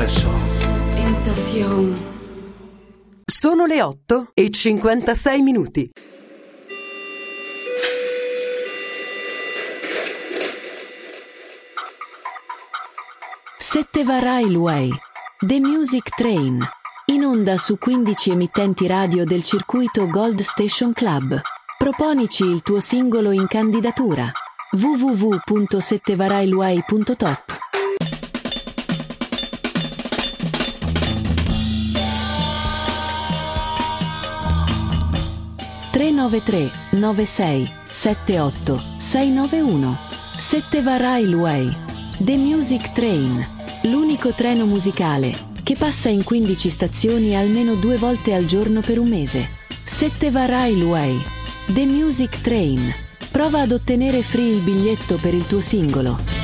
Tentación. Tentación. Sono le 8:56. Setteva Railway, The Music Train, in onda su 15 emittenti radio del circuito Gold Station Club. Proponici il tuo singolo in candidatura. www.settevarailway.top. (393 96 78 691). Setteva Railway, The Music Train, l'unico treno musicale che passa in 15 stazioni almeno 2 volte al giorno per un mese. Setteva Railway, The Music Train. Prova ad ottenere free il biglietto per il tuo singolo.